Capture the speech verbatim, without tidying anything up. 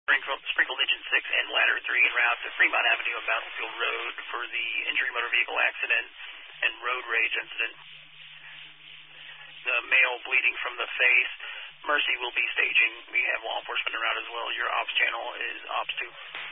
Springfield, Springfield Engine six and Ladder three en route to Fremont Avenue and Battlefield Road for the injury motor vehicle accident and road rage incident. The male bleeding from the face. Mercy will be staging. We have law enforcement en route as well. Your ops channel is ops two.